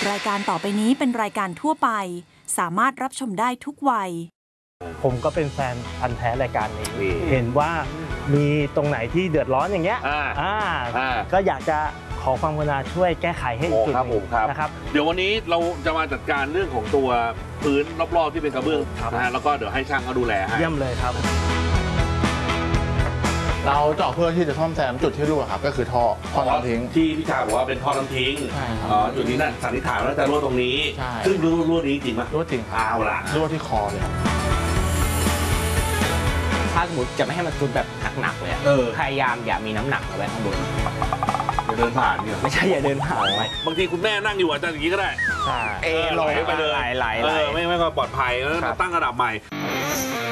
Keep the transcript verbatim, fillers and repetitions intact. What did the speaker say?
รายการต่อไปนี้เป็นรายการทั่วไปสามารถรับชมได้ทุกวัยผมก็เป็นแฟนพันธุ์แท้รายการนี้เห็นว่ามีตรงไหนที่เดือดร้อนอย่างเงี้ยอ่าก็อยากจะขอความกรุณาช่วยแก้ไขให้อีกจุดนึงนะครับเดี๋ยววันนี้เราจะมาจัดการเรื่องของตัวพื้นรอบๆที่เป็นกระเบื้องนะฮะแล้วก็เดี๋ยวให้ช่างเขาดูแลให้เยี่ยมเลยครับเราเจาะเพื่อที่จะซ่อมแซมจุดที่รั่วครับก็คือท่อท่อน้ำทิ้งที่พี่ชาบอกว่าเป็นท่อน้ำทิ้งใช่ครับอ๋อจุดนี้นั่นสันนิษฐานว่าจะรั่วตรงนี้ซึ่งรั่วนี้จริงไหมรั่วจริงเอาละรั่วที่คอเลยถ้าสมมติจะไม่ให้มันซุดแบบหนักๆเลยพยายามอย่ามีน้ำหนักเอาไว้ข้างบนอย่าเดินผ่านเนี่ยไม่ใช่อย่าเดินผ่านไปบางทีคุณแม่นั่งอยู่อาจจะอย่างนี้ก็ได้ใช่เอลอยไปเลยไหลๆไม่ไม่ก็ปลอดภัยแล้วตั้งระดับใหม่